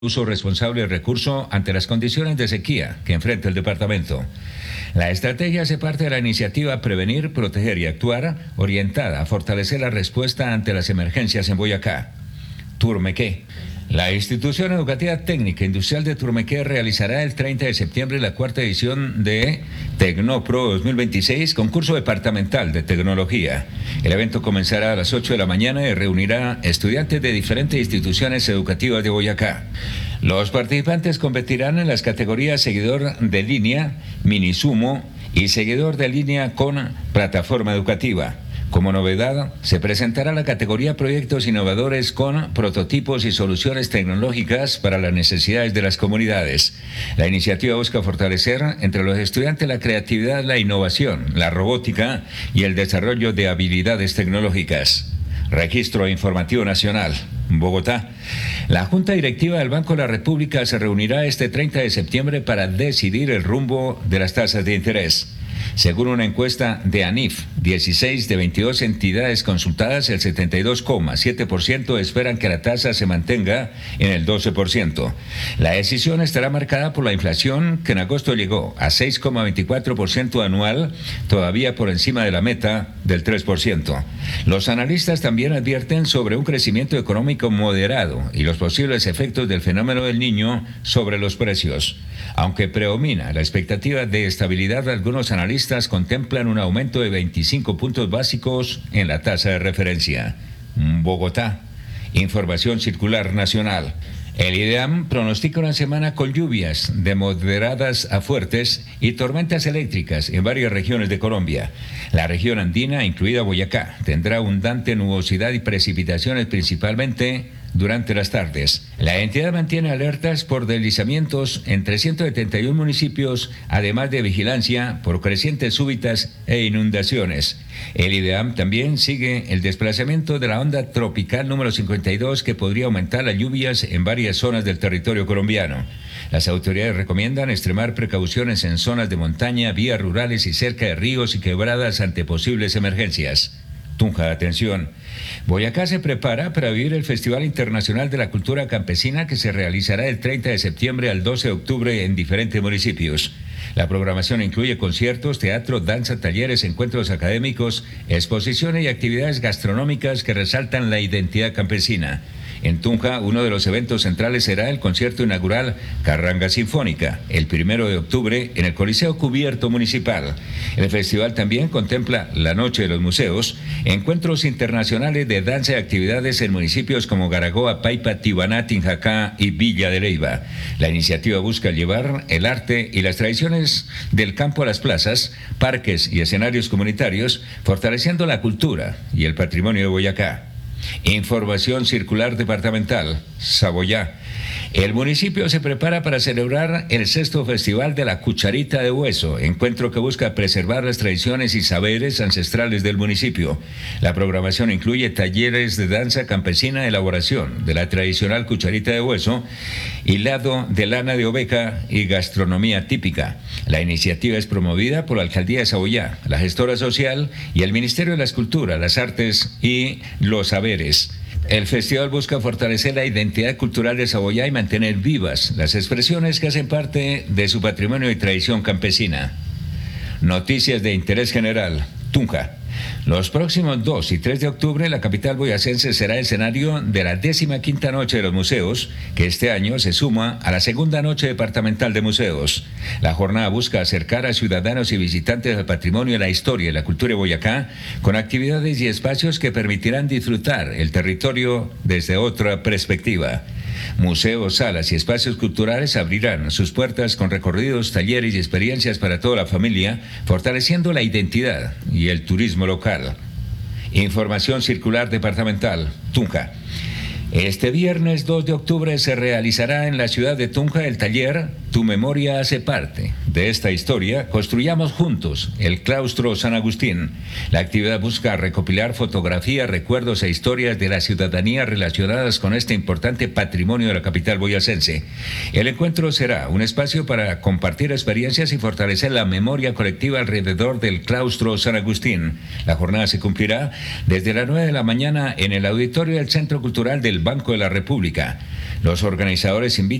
uso responsable del recurso ante las condiciones de sequía que enfrenta el departamento. La estrategia hace parte de la iniciativa Prevenir, Proteger y Actuar, orientada a fortalecer la respuesta ante las emergencias en Boyacá. Turmequé. La institución educativa técnica industrial de Turmequé realizará el 30 de septiembre la cuarta edición de Tecnopro 2026, concurso departamental de tecnología. El evento comenzará a las 8 de la mañana y reunirá estudiantes de diferentes instituciones educativas de Boyacá. Los participantes competirán en las categorías seguidor de línea, mini sumo y seguidor de línea con plataforma educativa. Como novedad, se presentará la categoría Proyectos Innovadores con prototipos y soluciones tecnológicas para las necesidades de las comunidades. La iniciativa busca fortalecer entre los estudiantes la creatividad, la innovación, la robótica y el desarrollo de habilidades tecnológicas. Registro Informativo Nacional, Bogotá. La Junta Directiva del Banco de la República se reunirá este 30 de septiembre para decidir el rumbo de las tasas de interés. Según una encuesta de ANIF, 16 de 22 entidades consultadas, el 72,7% esperan que la tasa se mantenga en el 12%. La decisión estará marcada por la inflación, que en agosto llegó a 6,24% anual, todavía por encima de la meta del 3%. Los analistas también advierten sobre un crecimiento económico moderado y los posibles efectos del fenómeno del Niño sobre los precios. Aunque predomina la expectativa de estabilidad, algunos analistas contemplan un aumento de 25 puntos básicos en la tasa de referencia. Bogotá. Información circular nacional. El IDEAM pronostica una semana con lluvias de moderadas a fuertes y tormentas eléctricas en varias regiones de Colombia. La región andina, incluida Boyacá, tendrá abundante nubosidad y precipitaciones principalmente durante las tardes. La entidad mantiene alertas por deslizamientos en 371 municipios, además de vigilancia por crecientes súbitas e inundaciones. El IDEAM también sigue el desplazamiento de la onda tropical número 52, que podría aumentar las lluvias en varias zonas del territorio colombiano. Las autoridades recomiendan extremar precauciones en zonas de montaña, vías rurales y cerca de ríos y quebradas ante posibles emergencias. Tunja, atención. Boyacá se prepara para vivir el Festival Internacional de la Cultura Campesina, que se realizará del 30 de septiembre al 12 de octubre en diferentes municipios. La programación incluye conciertos, teatro, danza, talleres, encuentros académicos, exposiciones y actividades gastronómicas que resaltan la identidad campesina. En Tunja, uno de los eventos centrales será el concierto inaugural Carranga Sinfónica, el 1 de octubre en el Coliseo Cubierto Municipal. El festival también contempla la Noche de los Museos, encuentros internacionales de danza y actividades en municipios como Garagoa, Paipa, Tibaná, Tinjacá y Villa de Leyva. La iniciativa busca llevar el arte y las tradiciones del campo a las plazas, parques y escenarios comunitarios, fortaleciendo la cultura y el patrimonio de Boyacá. Información circular departamental, Saboyá. El municipio se prepara para celebrar el 6º Festival de la Cucharita de Hueso, encuentro que busca preservar las tradiciones y saberes ancestrales del municipio. La programación incluye talleres de danza campesina, elaboración de la tradicional cucharita de hueso, hilado de lana de oveja y gastronomía típica. La iniciativa es promovida por la Alcaldía de Saboyá, la gestora social y el Ministerio de las Culturas, las Artes y los Saberes. El festival busca fortalecer la identidad cultural de Saboyá y mantener vivas las expresiones que hacen parte de su patrimonio y tradición campesina. Noticias de interés general. Tunja. Los próximos 2 y 3 de octubre, la capital boyacense será escenario de la 15ª Noche de los Museos, que este año se suma a la segunda Noche Departamental de Museos. La jornada busca acercar a ciudadanos y visitantes al patrimonio, la historia y la cultura de Boyacá, con actividades y espacios que permitirán disfrutar el territorio desde otra perspectiva. Museos, salas y espacios culturales abrirán sus puertas con recorridos, talleres y experiencias para toda la familia, fortaleciendo la identidad y el turismo local. Información circular departamental, Tunja. Este viernes 2 de octubre se realizará en la ciudad de Tunja el taller Tu memoria hace parte de esta historia, construyamos juntos el claustro San Agustín. La actividad busca recopilar fotografías, recuerdos e historias de la ciudadanía relacionadas con este importante patrimonio de la capital boyacense. El encuentro será un espacio para compartir experiencias y fortalecer la memoria colectiva alrededor del claustro San Agustín. La jornada se cumplirá desde las 9 de la mañana en el auditorio del Centro Cultural del Banco de la República. Los organizadores invitan